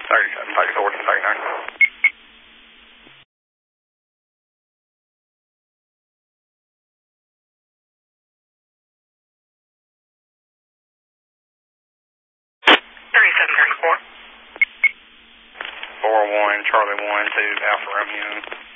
37, take 40, 39. Four one Charlie 1 to Alpha Romeo.